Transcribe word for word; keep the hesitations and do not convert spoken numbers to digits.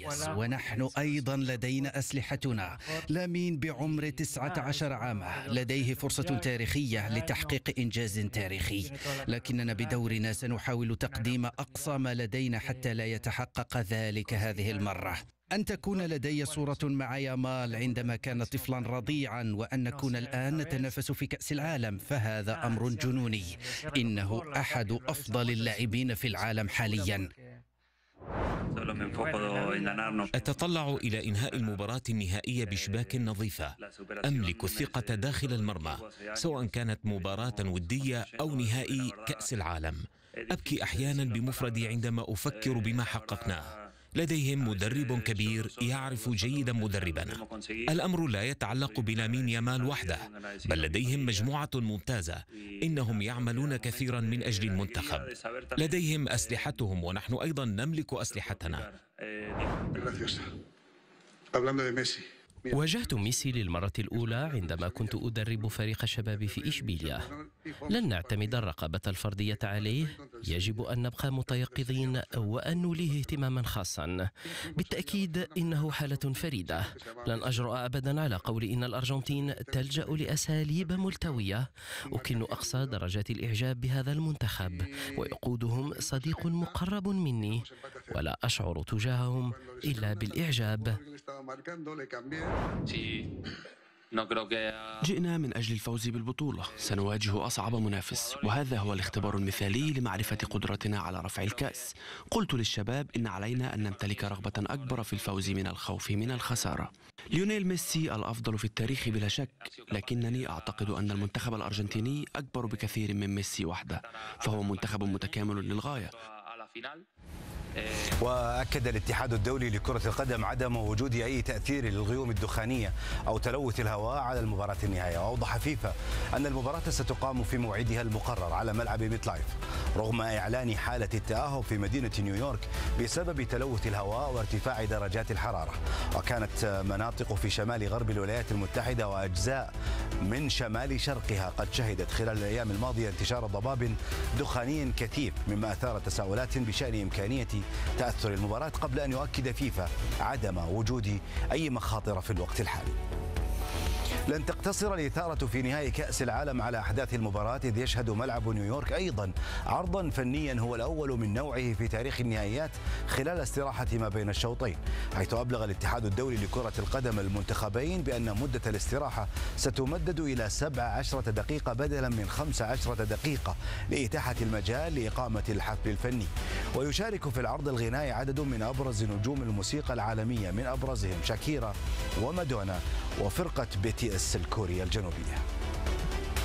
مميز، ونحن أيضا لدينا أسلحتنا. لامين بعمر تسعة عشر عاما لديه فرصة تاريخية لتحقيق إنجاز تاريخي، لكننا بدورنا سنحاول تقديم أقصى ما لدينا حتى لا يتحقق ذلك هذه المرة. أن تكون لدي صورة مع يامال عندما كان طفلا رضيعا، وأن نكون الآن نتنافس في كأس العالم، فهذا أمر جنوني. إنه أحد أفضل اللاعبين في العالم حاليا. أتطلع إلى إنهاء المباراة النهائية بشباك نظيفة. أملك الثقة داخل المرمى، سواء كانت مباراة ودية أو نهائي كأس العالم. أبكي أحيانا بمفردي عندما أفكر بما حققناه. لديهم مدرب كبير يعرف جيدا مدربنا. الأمر لا يتعلق بلامين يامال وحده، بل لديهم مجموعة ممتازة. إنهم يعملون كثيرا من أجل المنتخب. لديهم أسلحتهم ونحن أيضا نملك أسلحتنا. واجهت ميسي للمرة الأولى عندما كنت أدرب فريق الشباب في إشبيلية. لن نعتمد الرقابة الفردية عليه، يجب أن نبقى متيقظين وأن نوليه اهتماما خاصا. بالتأكيد إنه حالة فريدة. لن أجرؤ أبدا على قول إن الأرجنتين تلجأ لأساليب ملتوية. أكن أقصى درجات الإعجاب بهذا المنتخب، ويقودهم صديق مقرب مني، ولا أشعر تجاههم إلا بالإعجاب. جئنا من أجل الفوز بالبطولة. سنواجه أصعب منافس، وهذا هو الاختبار المثالي لمعرفة قدرتنا على رفع الكأس. قلت للشباب إن علينا أن نمتلك رغبة أكبر في الفوز من الخوف من الخسارة. ليونيل ميسي الأفضل في التاريخ بلا شك، لكنني أعتقد أن المنتخب الأرجنتيني أكبر بكثير من ميسي وحده، فهو منتخب متكامل للغاية. وأكد الاتحاد الدولي لكرة القدم عدم وجود أي تأثير للغيوم الدخانية أو تلوث الهواء على المباراة النهائية. وأوضح فيفا أن المباراة ستقام في موعدها المقرر على ملعب ميت لايف، رغم إعلان حالة التأهب في مدينة نيويورك بسبب تلوث الهواء وارتفاع درجات الحرارة. وكانت مناطق في شمال غرب الولايات المتحدة وأجزاء من شمال شرقها قد شهدت خلال الأيام الماضية انتشار ضباب دخاني كثيف، مما أثار تساؤلات بشأن إمكانية تأثر المباراة، قبل أن يؤكد فيفا عدم وجود أي مخاطر في الوقت الحالي. لن تقتصر الإثارة في نهائي كأس العالم على أحداث المباراة، إذ يشهد ملعب نيويورك أيضا عرضا فنيا هو الأول من نوعه في تاريخ النهائيات خلال استراحة ما بين الشوطين، حيث أبلغ الاتحاد الدولي لكرة القدم المنتخبين بأن مدة الاستراحة ستمدد إلى سبع عشرة دقيقة بدلا من خمس عشرة دقيقة لإتاحة المجال لإقامة الحفل الفني. ويشارك في العرض الغنائي عدد من أبرز نجوم الموسيقى العالمية، من أبرزهم شاكيرا ومادونا وفرقة بي تي اس الكورية الجنوبية.